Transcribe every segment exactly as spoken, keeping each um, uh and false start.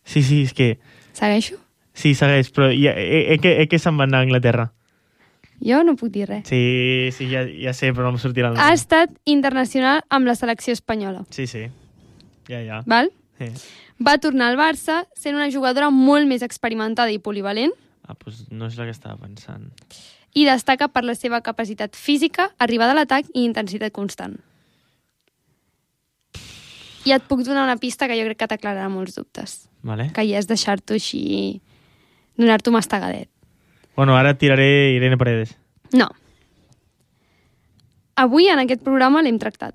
Sí, sí, és que... Segueixo? Sí, segueix, però ja, eh, eh, que, eh, que se'n va anar a Anglaterra. Jo no puc dir res. Sí, sí, ja, ja sé, però no em sortirà el nom. Ha estat internacional amb la selecció espanyola. Sí, sí, ja, ja. Val? Sí. Va tornar al Barça sent una jugadora molt més experimentada i polivalent. Ah, doncs no és la que estava pensant. I destaca per la seva capacitat física, arribada a l'atac i intensitat constant. I et puc donar una pista que jo crec que t'aclararà molts dubtes. Vale. Que ja és deixar-t'ho així... donar-t'ho mastegadet. Bueno, ara et tiraré Irene Paredes. No. Avui en aquest programa l'hem tractat.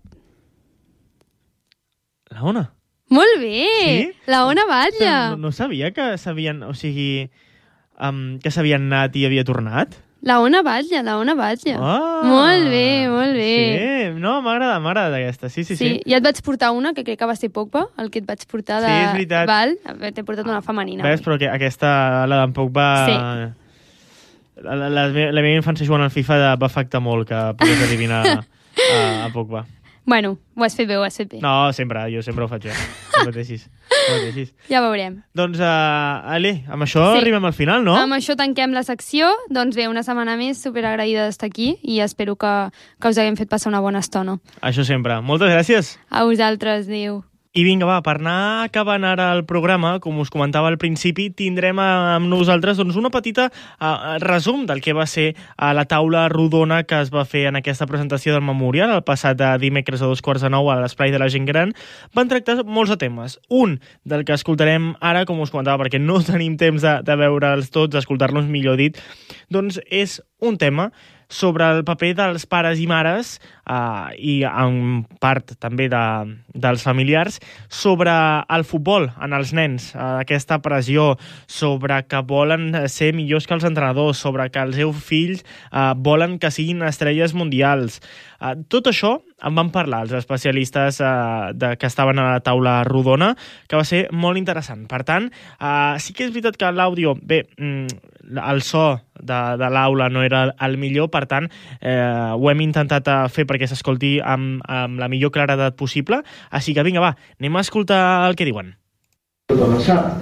La Ona? Molt bé! Sí? La Ona Batlle! No, no sabia que s'havien... O sigui... Um, que s'havien anat i havia tornat? La Ona Batlle, la Ona Batlle. Ah, molt bé, molt bé. Sí, no, m'agrada, m'agrada aquesta. Sí, sí, sí, sí. Ja et vaig portar una, que crec que va ser Pogba, el que et vaig portar de... Sí, és veritat. Val? T'he portat una femenina. Ves, però que aquesta, la d'en Pogba... Sí. La, la, la, la meva infància jugant al FIFA va afectar molt que pogués adivinar a, a Pogba. Bueno, ho has fet bé, ho has fet bé. No, sempre, jo sempre ho faig bé. No pateixis, no pateixis. Ja veurem. Doncs, uh, Ale, amb això Sí. arribem al final, no? Amb això tanquem la secció. Doncs bé, una setmana més, superagraïda d'estar aquí i espero que, que us haguem fet passar una bona estona. Això sempre. Moltes gràcies. A vosaltres, adéu. I vinga, va, per anar acabant ara el programa, com us comentava al principi, tindrem amb nosaltres doncs, una petita uh, resum del que va ser a la taula rodona que es va fer en aquesta presentació del Memorial el passat de dimecres a dos quarts de nou a l'Esplai de la Gent Gran. Van tractar molts de temes. Un del que escoltarem ara, com us comentava, perquè no tenim temps de, de veure'ls tots, d'escoltar-los millor dit, doncs és un tema sobre el paper dels pares i mares eh, i en part també de, dels familiars sobre el futbol en els nens, eh, aquesta pressió sobre que volen ser millors que els entrenadors, sobre que els seus fills eh, volen que siguin estrelles mundials. Eh, tot això en van parlar els especialistes eh, de, que estaven a la taula rodona, que va ser molt interessant. Per tant, eh, sí que és veritat que l'àudio, bé, mm, el so de, de l'aula no era el millor, per tant, eh, ho hem intentat fer perquè s'escolti amb, amb la millor claredat possible. Així que vinga, va, anem a escoltar el que diuen. Tothom en sap.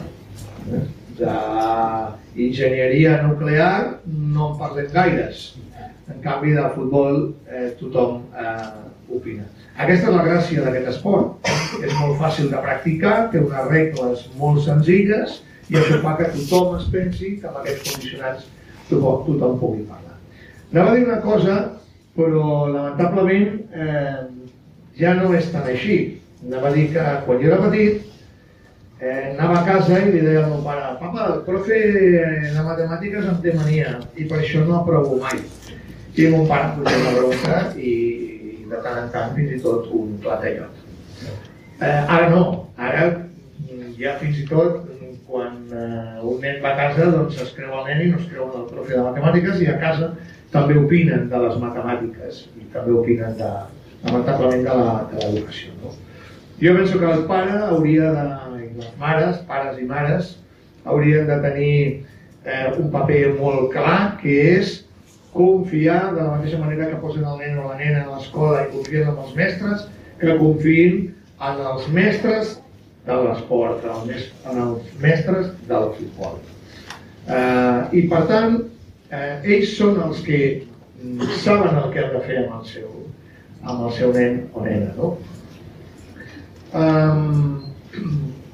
D'enginyeria nuclear no en parlem gaires. En canvi, de futbol eh, tothom eh, opina. Aquesta és la gràcia d'aquest esport. És molt fàcil de practicar, té unes regles molt senzilles i això fa que tothom es pensi que amb aquests condicionants tothom, tothom pugui parlar. Anava a dir una cosa, però lamentablement eh, ja no és tan així. Anava a dir que quan jo era petit eh, anava a casa i li deia al meu pare: papa, el profe de matemàtiques em té mania i per això no aprovo mai. I mon pare em posava la bronca i de tant en tant fins i tot un platellot. Eh, ara no, ara ja fins i tot quan uh, un nen va a casa doncs es creu el nen i no es creu el profe de matemàtiques i a casa també opinen de les matemàtiques i també opinen de, lamentablement de l'educació. No? Jo penso que el pare hauria de, i les mares, pares i mares, haurien de tenir eh, un paper molt clar, que és confiar de la mateixa manera que posen el nen o la nena a l'escola i confien en els mestres, que confiïn en els mestres de l'esport, en els mestres del futbol. Eh, I per tant, eh, ells són els que saben el que han de fer amb el seu, amb el seu nen o nena. No? Eh,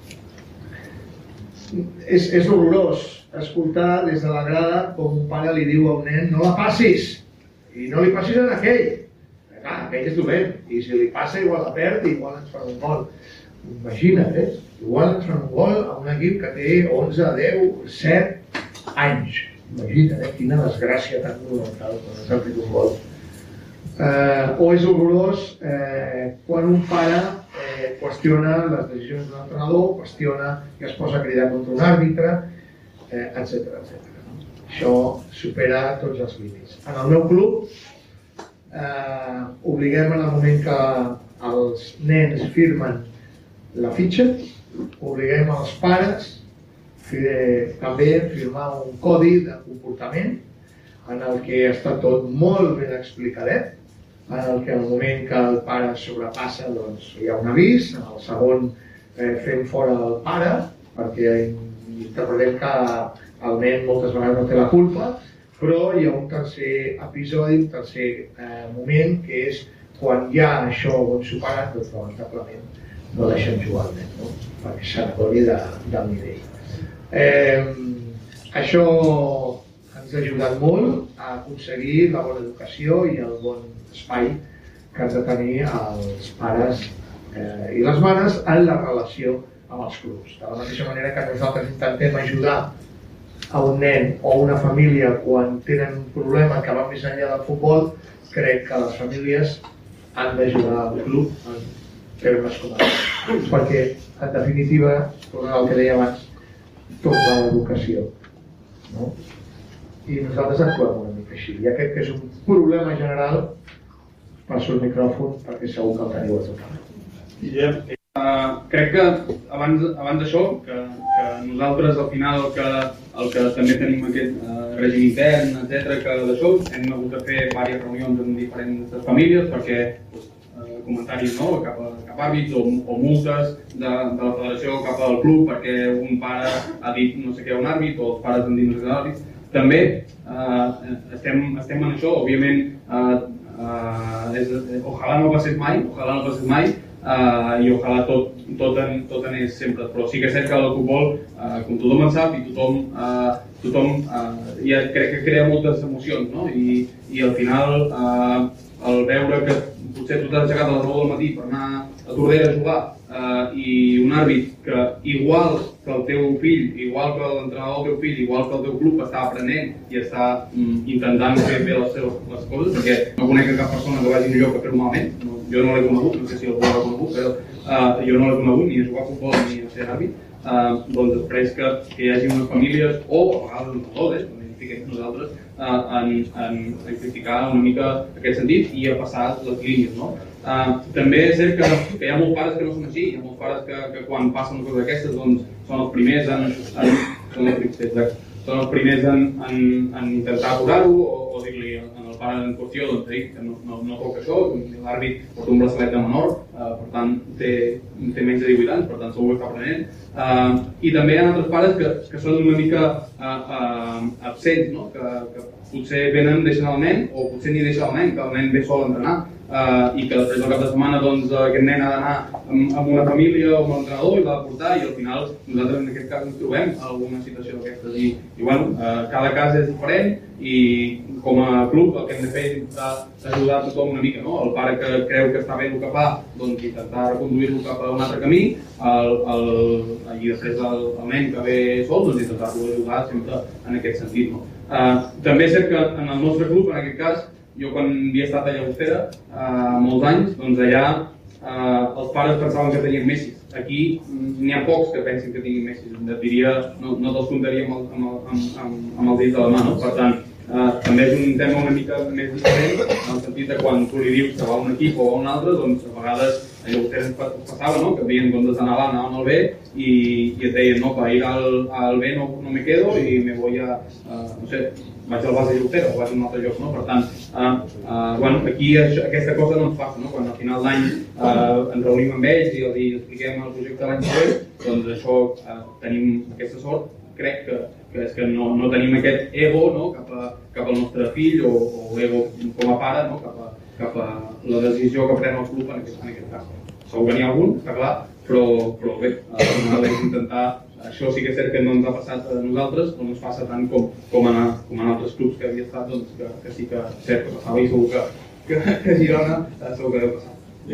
és, és horrorós escoltar des de la grada com un pare li diu a un nen: no la passis, i no li passis en aquell. Clar, aquell és dolent, i si li passa igual la perd i igual ens fa un gol. Imagina't, eh? Igual ens fan un gol a un equip que té onze, deu, set anys. Imagina't, eh? Quina desgràcia tan monumental quan ens han fet un gol. Eh, o és horrorós eh, quan un pare eh, qüestiona les decisions d'un entrenador, qüestiona i es posa a cridar contra un àrbitre, eh, etcètera, etcètera. No? Això supera tots els límits. En el meu club eh, obliguem en el moment que els nens firmen la fitxa, obliguem els pares fer, també firmar un codi de comportament en el que està tot molt ben explicadet, en el que en el moment que el pare sobrepassa doncs, hi ha un avís, en el segon eh, fem fora el pare perquè interpretem que el nen moltes vegades no té la culpa, però hi ha un tercer episodi, un tercer eh, moment, que és quan ja això ho han superat, doncs lamentablement no deixen jugar el nen, no? Perquè se n'adoni de, del nivell. Eh, això ens ha ajudat molt a aconseguir la bona educació i el bon espai que han de tenir els pares eh, i les mares en la relació amb els clubs. De la mateixa manera que nosaltres intentem ajudar a un nen o una família quan tenen un problema que va més enllà del futbol, crec que les famílies han d'ajudar al club en termes com aquests. Perquè, en definitiva, tornant al que deia abans, tot va a l'educació. No? I nosaltres actuem una mica així. Ja crec que és un problema general. Passo el micròfon perquè segur que el teniu a tocar. Guillem, uh, crec que abans, abans d'això, que, que nosaltres al final el que, el que també tenim aquest uh, règim intern, etcètera, que d'això hem hagut de fer diverses reunions amb diferents famílies perquè pues, uh, comentaris no, cap, a, cap a àrbits o, o multes de, de la federació cap al club perquè un pare ha dit no sé què a un àrbit o els pares han dit no sé què a l'àrbit. També uh, estem, estem en això, òbviament uh, Uh, és, ojalà no passés mai, ojalà no passés mai uh, i ojalà tot, tot, en, tot anés sempre, però sí que és cert que el futbol, uh, com tothom en sap i tothom, uh, tothom uh, ja crec que crea moltes emocions, no? I, i al final uh, el veure que potser tu t'has aixecat a les nou del matí per anar a Tordera a jugar uh, i un àrbit que igual que el teu fill, igual que l'entrenador del teu fill, igual que el teu club està aprenent i està mm, intentant fer bé les seves les coses, perquè no conec cap persona que vagi millor que fer-ho malament, no, jo no l'he conegut, no sé si algú l'ha conegut, però uh, jo no l'he conegut ni a jugar a futbol ni a ser àrbit, uh, doncs després que, que hi hagi unes famílies, o a vegades entrenadors, eh, nosaltres, uh, en, en, en criticar una mica aquest sentit i a passar les línies, no? Uh, també és cert que, que hi ha molts pares que no són així, hi ha molts pares que, que quan passen coses d'aquestes doncs, són els primers en, en, són els primers, són els primers en, en, en intentar aturar-ho o, o dir-li en el pare en qüestió doncs, que no, no, no toca això, l'àrbit porta un braçalet de menor, uh, per tant té, té menys de divuit anys, per tant segur que està aprenent. Uh, I també hi ha altres pares que, que són una mica uh, uh, absents, no? que, que potser venen, deixen el nen, o potser ni deixen el nen, que el nen ve sol a entrenar, uh, i que després del cap de setmana doncs, aquest nen ha d'anar amb, amb una família o amb l'entrenador i l'ha de portar, i al final nosaltres en aquest cas ens trobem en alguna situació d'aquestes. I, i bueno, uh, cada cas és diferent i com a club el que hem de fer és intentar ajudar a tothom una mica, no? El pare que creu que està bé el que fa, doncs intentar reconduir-lo cap a un altre camí, el, el, i després el, el nen que ve sol, doncs intentar-lo ajudar sempre en aquest sentit, no? Uh, també és cert que en el nostre club, en aquest cas, jo quan havia estat a Llagostera uh, molts anys, doncs allà uh, els pares pensaven que tenien Messi. Aquí n'hi ha pocs que pensin que tinguin Messi, et diria, no, no te'ls comptaria amb, el, amb, el, amb, amb els dits de la mà, no? Per tant, uh, també és un tema una mica més diferent, en el sentit de quan tu li dius que va a un equip o a un altre, doncs a vegades a Llagostera ens passava, no? Que havien comptes d'anar a l'A, anaven al B i, i et deien, no, per ir al, al B no, no me quedo i me voy a, uh, no sé, vaig al base de Llagostera o vaig a un altre lloc, no? Per tant, uh, uh, bueno, aquí això, aquesta cosa no ens passa, no? Quan al final d'any uh, ens reunim amb ells i els expliquem el projecte de l'any següent, doncs això uh, tenim aquesta sort, crec que, que és que no, no tenim aquest ego, no? cap, a, cap al nostre fill o, o ego com a pare, no? cap, a, cap a la decisió que pren el club en aquest, en aquest cas. Segur que n'hi ha algun, està clar, però, però bé, al final és intentar. Això sí que és cert que no ens ha passat a nosaltres, no ens passa tant com, com, en, com en altres clubs que havia estat, doncs, que, que sí que és cert que passava i segur que, que, que a Girona segur que deu passar.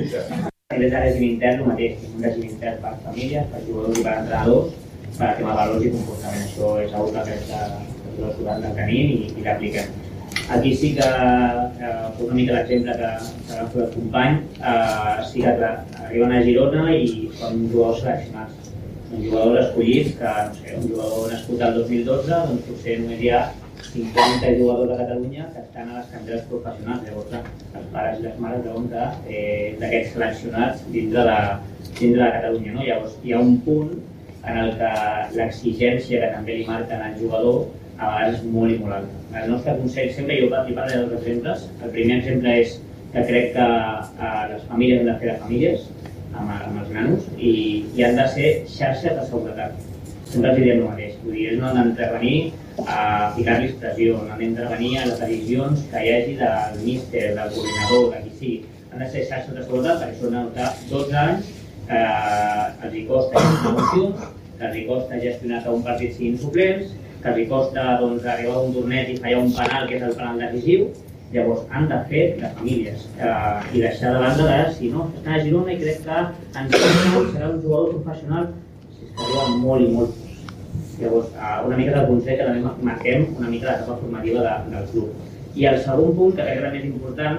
A nivell de règim intern, el mateix, un règim intern per famílies, per jugadors i per entrenadors, per a tema valors i comportament. Això és segur que aquesta els jugadors el tenim i, i l'apliquem. Aquí sí que eh, una mica l'exemple que, que va fer el company, eh, sí que arriben a Girona i són jugadors seleccionats. Són jugadors escollits que, no sé, un jugador nascut el dos mil dotze, doncs potser només hi ha cinquanta jugadors a Catalunya que estan a les canteres professionals. Llavors, els pares i les mares veuen d'aquests eh, seleccionats dintre de, dintre de Catalunya. No? Llavors, hi ha un punt en el que l'exigència que també li marquen al jugador a vegades és molt i molt alta. El nostre consell, sempre jo parlo de dos exemples. El primer exemple és que crec que eh, les famílies han de fer de famílies amb, amb els nanos i, i han de ser xarxes de seguretat. sempre els diem el mateix. Vull dir, ells no han d'intervenir a ficar-los pressió, no han d'intervenir a les decisions que hi hagi del míster, del coordinador, de qui sigui. Han de ser xarxes de seguretat perquè són dotze anys que els hi costa gestionar emocions, que els hi costa gestionar que un partit siguin suplents, que els hi costa doncs, arribar a un torneig i fallar un penal, que és el penal decisiu. Llavors han de fer de famílies eh, i deixar de banda de si no, està a Girona i crec que ens serà un jugador professional, si és que arriba molt i molt fos. Llavors, eh, una mica del consell que també marquem una mica l'etapa formativa de, del club. I el segon punt, que crec que és important,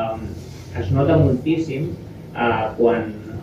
eh, es nota moltíssim eh, quan,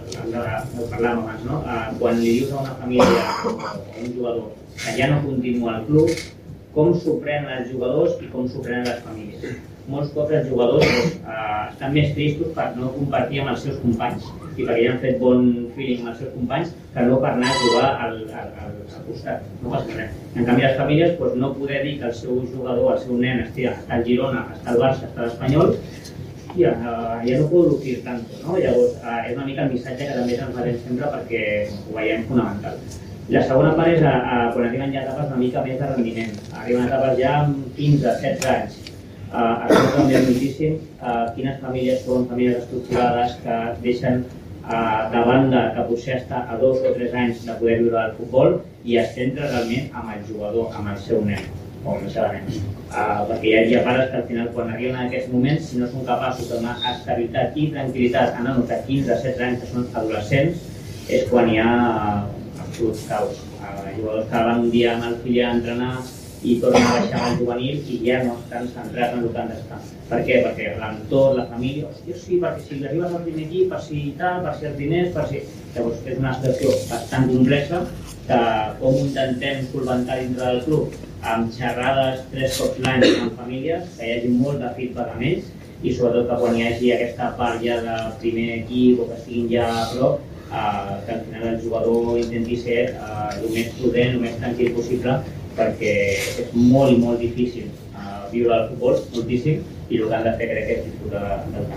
ho parlàvem abans, no? eh, quan li dius a una família o a un jugador que ja no continua al club, com s'ho prenen els jugadors i com s'ho prenen les famílies. Molts cops els jugadors doncs, eh, estan més tristos per no compartir amb els seus companys i perquè ja han fet bon feeling amb els seus companys que no per anar a jugar al, al, al, al costat. No passa res. En canvi, les famílies doncs, no poder dir que el seu jugador, el seu nen, està al Girona, està al Barça, està a l'Espanyol, ja, ja no puedo lucir tant. No? Llavors, eh, és una mica el missatge que també transmetem sempre perquè ho veiem fonamental. La segona part és a, a, quan arriben ja etapes una mica més de rendiment. Arriben etapes ja amb quinze, setze anys. Uh, això també moltíssim. Uh, quines famílies són famílies estructurades que deixen uh, de banda que potser està a dos o tres anys de poder viure el futbol i es centra realment amb el jugador, amb el seu nen o amb la seva nena. Uh, perquè hi ha, hi ha pares que al final quan arriben en aquests moments, si no són capaços de donar estabilitat i tranquil·litat a nanos de quinze a setze anys que són adolescents, és quan hi ha uh, absoluts caos. Uh, jugadors que van un dia amb el fill a entrenar i tornen a baixar al juvenil i ja no estan centrats en el que han d'estar. Per què? Perquè l'entorn, la família, hòstia, sí, perquè si arribes al primer equip, per si tal, per si els diners, per si... Llavors és una situació bastant complexa que com intentem solventar dintre del club amb xerrades tres cops l'any amb famílies, que hi hagi molt de feedback amb ells i sobretot que quan hi hagi aquesta part ja de primer equip o que estiguin ja a prop, eh, que al final el jugador intenti ser eh, el més prudent, el més tranquil possible, perquè és molt i molt difícil uh, viure el futbol, moltíssim, i el que han de fer crec que és disfrutar del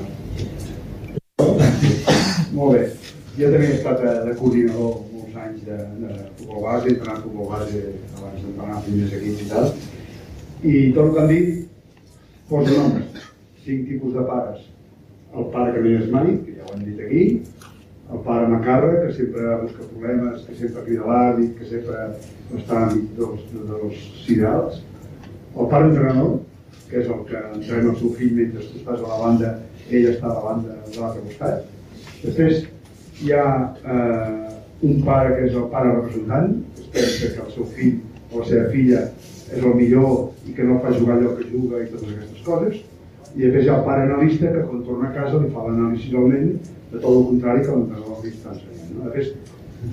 camí. Molt bé. Jo també he estat de coordinador molts anys de, de futbol base, he entrenat futbol base abans d'entrenar primers equips i tal, i tot el que han dit posa noms, cinc tipus de pares. El pare que no hi és mai, que ja ho hem dit aquí, el pare macarra, que sempre busca problemes, que sempre crida l'àrbit, que sempre està enmig dels, dels siderals. El pare entrenador, que és el que entrena el seu fill mentre tu estàs a la banda, ell està a la banda de l'altre costat. Després hi ha eh, un pare que és el pare representant, que es pensa que el seu fill o la seva filla és el millor i que no fa jugar allò que juga i totes aquestes coses. I després hi ha el pare analista que quan torna a casa li fa l'anàlisi al nen de tot el contrari que l'entrenador li està ensenyant. No? Després,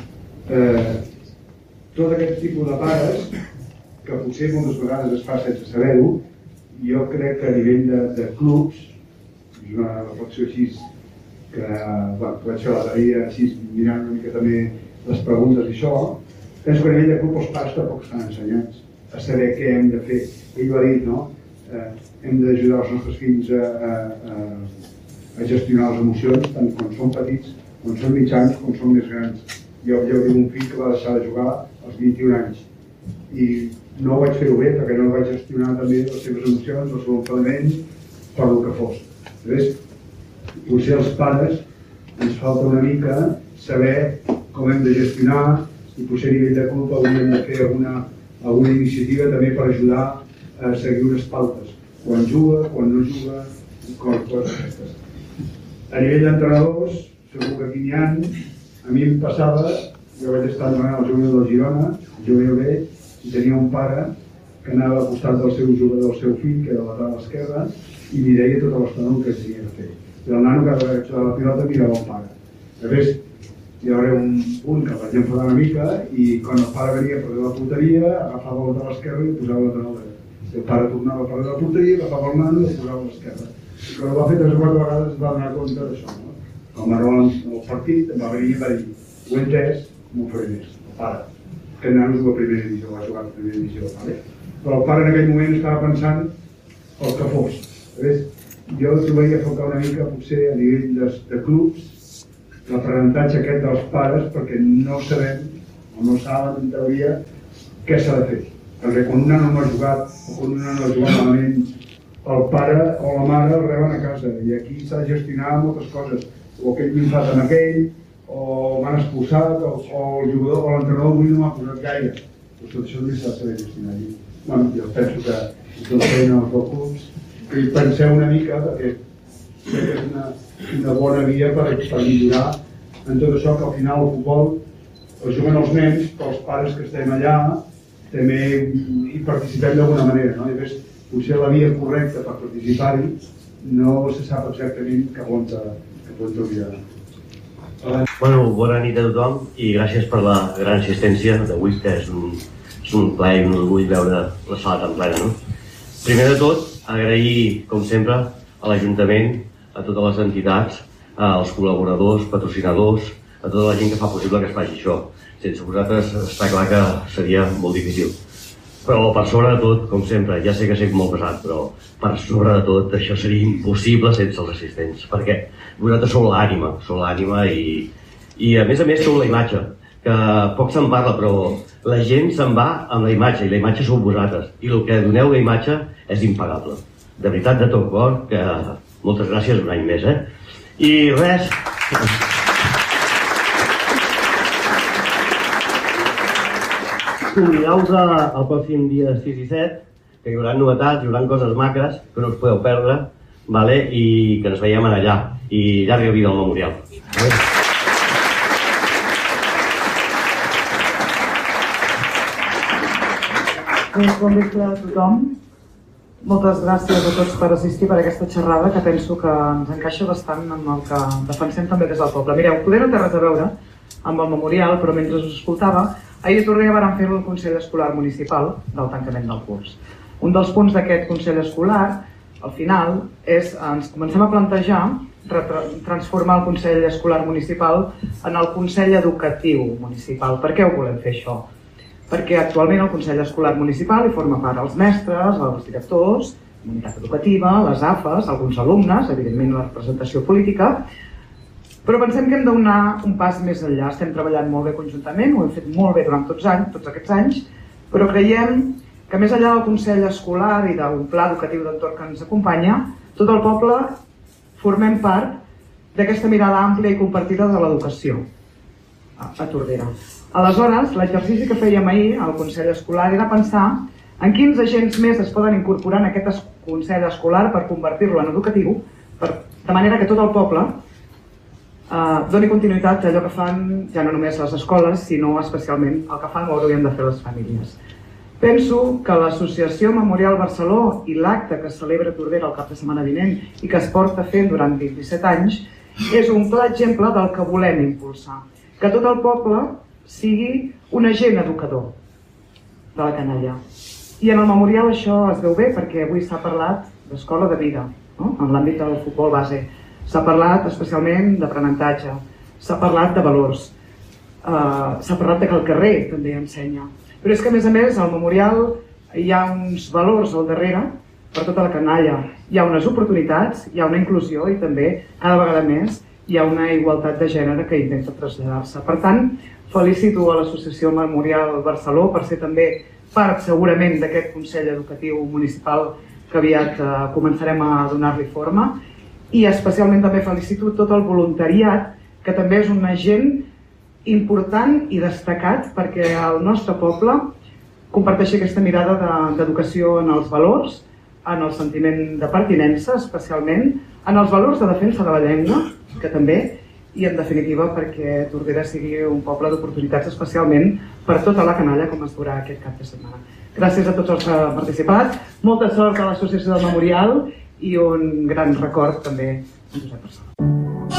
eh, tot aquest tipus de pares, que potser moltes vegades es fa sense saber-ho, jo crec que a nivell de, de clubs, és una reflexió així, que, bueno, que vaig fer l'altre dia, així, mirant una mica també les preguntes i això, penso que a nivell de club els pares tampoc estan ensenyats a saber què hem de fer. Ell ho ha dit, no? Eh, hem d'ajudar els nostres fills a, a, a a gestionar les emocions, tant quan són petits, quan són mitjans, quan són més grans. Jo, jo tinc un fill que va deixar de jugar als vint-i-un anys i no ho vaig fer-ho bé perquè no vaig gestionar també les seves emocions, el seu enfadament, per el que fos. Llavors, potser els pares ens falta una mica saber com hem de gestionar i potser a nivell de club hauríem de fer alguna, alguna iniciativa també per ajudar a seguir unes pautes. Quan juga, quan no juga, coses aquestes. A nivell d'entrenadors, segur que aquí n'hi ha, a mi em passava, jo vaig estar entrenant al juvenil del Girona, al juvenil B, i tenia un pare que anava al costat del seu jugador, del seu fill, que era a la lateral esquerra, i li deia tota l'estona el que tenia de fer. I el nano, cada vegada que jugava la pilota, mirava el pare. Després, hi hauria un punt que vaig enfadar una mica, i quan el pare venia per la porteria, agafava la lateral esquerra i el posava a la lateral dreta. El pare tornava per la porteria, agafava el nano i el posava a l'esquerra. I quan ho va fer tres o quatre vegades es va donar compte d'això. No? Com a Roland, el partit, em va venir i va dir ho he entès, m'ho faré més. El pare, que el nano és la primera divisió, va jugar a la primera divisió. Vale? Però el pare en aquell moment estava pensant el que fos. Ves? Jo trobaria a faltar una mica, potser, a nivell de, de clubs, l'aprenentatge aquest dels pares, perquè no sabem o no saben, en teoria, què s'ha de fer. Perquè quan un nano no ha jugat, o quan un nano ha jugat malament, el pare o la mare el reben a casa, i aquí s'ha de gestionar moltes coses. O aquell m'infat amb aquell, o m'han expulsat, o, o el jugador o l'entrenador avui no m'ha posat gaire. Doncs tot això també s'ha de saber gestionar. I, bueno, jo penso que tot feien els dos clubs, que hi penseu una mica, perquè sé que és una, una bona via per, per millorar en tot això, que al final el futbol el juguen els nens, però els pares que estem allà també hi participem d'alguna manera, no? I a més, potser la via correcta per participar-hi no se sap exactament cap on hauria d'anar. Bueno, bona nit a tothom i gràcies per la gran assistència d'avui, que és un, és un plaer i un orgull veure la sala tan plena, no? Primer de tot, agrair, com sempre, a l'Ajuntament, a totes les entitats, als col·laboradors, patrocinadors, a tota la gent que fa possible que es faci això. Sense vosaltres està clar que seria molt difícil. Però per sobre de tot, com sempre, ja sé que soc molt pesat, però per sobre de tot això seria impossible sense els assistents, perquè vosaltres sou l'ànima, sou l'ànima i, i a més a més sou la imatge, que poc se'n parla, però la gent se'n va amb la imatge, i la imatge sou vosaltres, i el que doneu la imatge és impagable. De veritat, de tot cor, que moltes gràcies un any més, eh? I res... Convideu-vos al pròxim dia sis i set, que hi haurà novetats, hi haurà coses macres que no us podeu perdre, vale? I que ens veiem allà. I llarga vida al Memorial. Doncs bon vespre a tothom. Moltes gràcies a tots per assistir per aquesta xerrada, que penso que ens encaixa bastant amb el que defensem també des del poble. Mireu, poder no té res a veure amb el Memorial, però mentre us escoltava, ahir a Tordera vàrem fer el Consell Escolar Municipal del tancament del curs. Un dels punts d'aquest Consell Escolar, al final, és ens comencem a plantejar transformar el Consell Escolar Municipal en el Consell Educatiu Municipal. Per què ho volem fer això? Perquè actualment el Consell Escolar Municipal hi forma part els mestres, els directors, la comunitat educativa, les A F Es, alguns alumnes, evidentment la representació política, però pensem que hem de donar un pas més enllà. Estem treballant molt bé conjuntament, ho hem fet molt bé durant tots, anys, tots aquests anys, però creiem que més enllà del Consell Escolar i d'un pla educatiu d'entorn que ens acompanya, tot el poble formem part d'aquesta mirada àmplia i compartida de l'educació a Tordera. Aleshores, l'exercici que fèiem ahir al Consell Escolar era pensar en quins agents més es poden incorporar en aquest Consell Escolar per convertir-lo en educatiu, per, de manera que tot el poble Uh, doni continuïtat a allò que fan ja no només les escoles, sinó especialment el que fan o haurien de fer les famílies. Penso que l'associació Memorial Barceló i l'acte que celebra Tordera el cap de setmana vinent i que es porta fent durant vint-i-set anys és un clar exemple del que volem impulsar. Que tot el poble sigui un agent educador de la canalla. I en el Memorial això es veu bé perquè avui s'ha parlat d'escola de vida, no? En l'àmbit del futbol base. S'ha parlat especialment d'aprenentatge, s'ha parlat de valors, uh, s'ha parlat de que el carrer també ensenya. Però és que a més a més al Memorial hi ha uns valors al darrere per tota la canalla. Hi ha unes oportunitats, hi ha una inclusió i també cada vegada més hi ha una igualtat de gènere que intenta traslladar-se. Per tant, felicito a l'Associació Memorial Barceló per ser també part segurament d'aquest Consell Educatiu Municipal que aviat uh, començarem a donar-li forma. I especialment també felicito tot el voluntariat, que també és un agent important i destacat perquè el nostre poble comparteixi aquesta mirada d'educació en els valors, en el sentiment de pertinença especialment, en els valors de defensa de la llengua, que també, i en definitiva perquè Tordera sigui un poble d'oportunitats especialment per tota la canalla com es durà aquest cap de setmana. Gràcies a tots els que han participat, molta sort a l'Associació del Memorial i un gran record també a Josep Barceló.